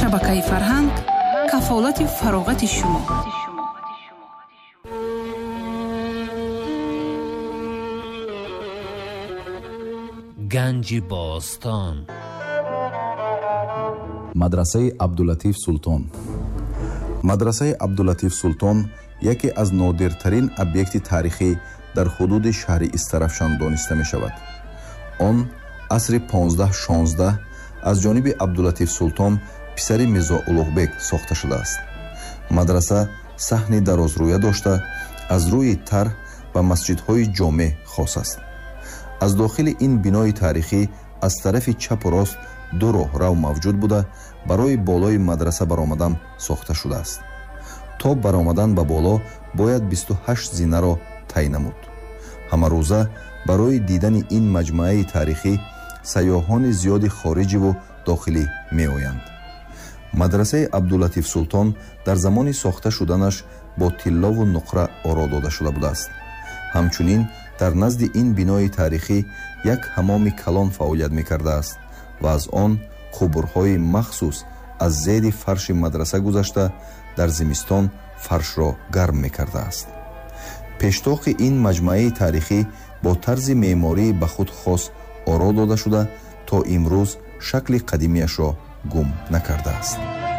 шабакаи фарҳанг кафолати фароғати шумо. ганҷи бостон. мадрасаи абдулатиф султон. мадрасаи абдулатиф султон яке аз нодиртарин объекти тарихӣ дар ҳудуди шаҳри Истарафшан дониста мешавад. он асри 15-16 аз ҷониби абдулатиф султон писари мирзо улуғбек сохта шудааст. мадраса саҳни дарозрӯя дошта аз рӯи тарҳ ва масҷидҳои ҷомеъ хос аст. аз дохили ин бинои тарихӣ аз тарафи чапу рост ду роҳрав мавҷуд буда барои болои мадраса баромадан сохта шудааст. то баромадан ба боло бояд 28 зинаро тай намуд. ҳамарӯза барои дидани ин маҷмӯаи тарихӣ сайёҳони зиёди хориҷиву дохилӣ меоянд. мадрасаи абдулатиф султон дар замони сохта шуданаш бо тиллову нуқра оро дода шуда будааст. ҳамчунин дар назди ин бинои тарихӣ як ҳамоми калон фаъолият мекардааст ва аз он қубурҳои махсус аз зери фарши мадраса гузашта дар зимистон фаршро гарм мекардааст. пештоқи ин маҷмӯаи тарихӣ бо тарзи меъмории ба худ хос оро дода шуда то имрӯз шакли қадимиашро гум накардааст.